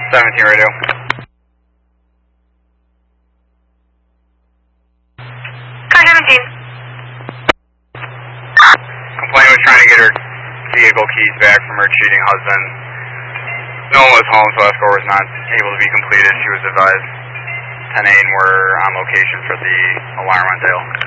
17 radio. Car 17. Complainant was trying to get her vehicle keys back from her cheating husband. No one was home, so escort was not able to be completed. She was advised 10-8 and we're on location for the alarm on Dale.